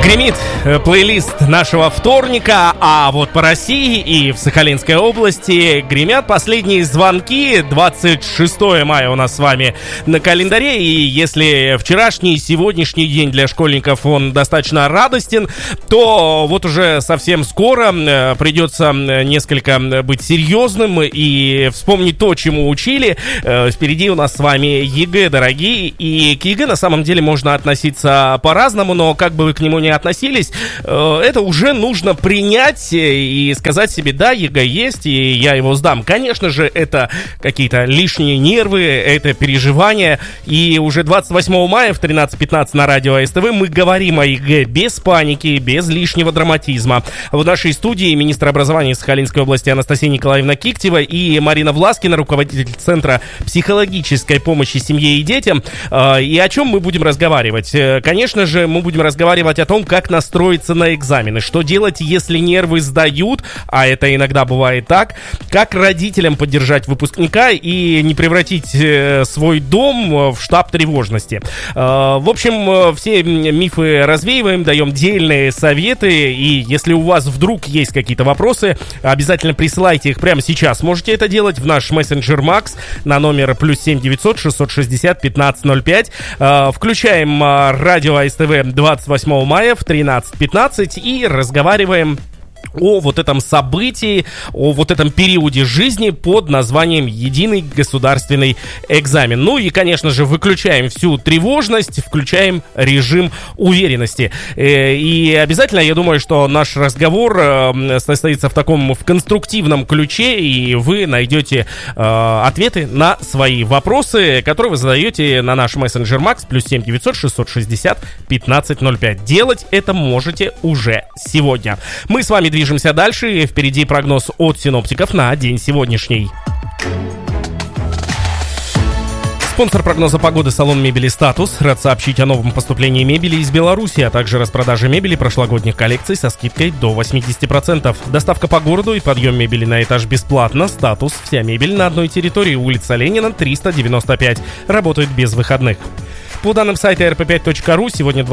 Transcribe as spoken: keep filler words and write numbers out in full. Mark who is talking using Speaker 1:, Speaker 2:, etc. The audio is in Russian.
Speaker 1: Гремит плейлист нашего вторника, а вот по России и в Сахалинской области гремят последние звонки. двадцать шестое мая у нас с вами на календаре, и если вчерашний и сегодняшний день для школьников он достаточно радостен, то вот уже совсем скоро придется несколько быть серьезным и вспомнить то, чему учили. Впереди у нас с вами ЕГЭ, дорогие, и к ЕГЭ на самом деле можно относиться по-разному, но как бы вы к нему не относились, это уже нужно принять и сказать себе: да, ЕГЭ есть, и я его сдам. Конечно же, это какие-то лишние нервы, это переживания, и уже двадцать восьмого мая в тринадцать пятнадцать на радио СТВ мы говорим о ЕГЭ без паники, без лишнего драматизма. В нашей студии министр образования Сахалинской области Анастасия Николаевна Киктева и Марина Власкина, руководитель Центра психологической помощи семье и детям. И о чем мы будем разговаривать? Конечно же, мы будем разговаривать о том, как настроиться на экзамены, что делать, если нервы сдают, а это иногда бывает так, как родителям поддержать выпускника и не превратить свой дом в штаб тревожности. В общем, все мифы развеиваем, даем дельные советы, и если у вас вдруг есть какие-то вопросы, обязательно присылайте их прямо сейчас. Можете это делать в наш мессенджер Макс на номер плюс семь девятьсот шестьсот шестьдесят пятнадцать ноль пять. Включаем радио СТВ двадцать восьмого мая в тринадцать пятнадцать и разговариваем о вот этом событии, о вот этом периоде жизни под названием «Единый государственный экзамен». Ну и, конечно же, выключаем всю тревожность, включаем режим уверенности. И обязательно, я думаю, что наш разговор состоится в таком, в конструктивном ключе, и вы найдете ответы на свои вопросы, которые вы задаете на наш мессенджер Макс плюс семь девятьсот шестьсот шестьдесят пятнадцать ноль пять. Делать это можете уже сегодня. Мы с вами движемся дальше, и впереди прогноз от синоптиков на день сегодняшний. Спонсор прогноза погоды — салон мебели «Статус». Рад сообщить о новом поступлении мебели из Беларуси, а также распродаже мебели прошлогодних коллекций со скидкой до восемьдесят процентов. Доставка по городу и подъем мебели на этаж бесплатно. «Статус». Вся мебель на одной территории. Улица Ленина, триста девяносто пять. Работает без выходных. По данным сайта эр пэ пять точка ру, сегодня